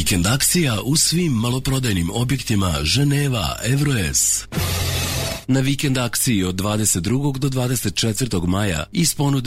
Vikend akcija u svim maloprodajnim objektima Ženeva, Evroes. Na vikend akciji od 22. do 24. maja iz ponude